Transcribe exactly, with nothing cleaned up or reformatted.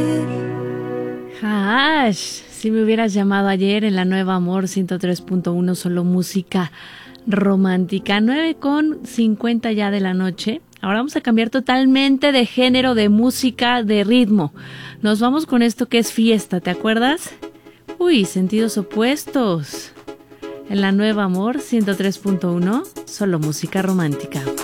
Hash, si me hubieras llamado ayer en la Nueva Amor ciento tres punto uno, solo música romántica, nueve con cincuenta ya de la noche. Ahora vamos a cambiar totalmente de género, de música, de ritmo. Nos vamos con esto que es fiesta, ¿te acuerdas? Uy, sentidos opuestos. En la Nueva Amor ciento tres punto uno, solo música romántica.